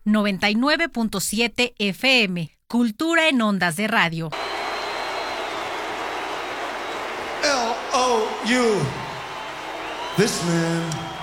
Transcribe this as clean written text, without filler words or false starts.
99.7 FM. Cultura en ondas de radio. LOU. This man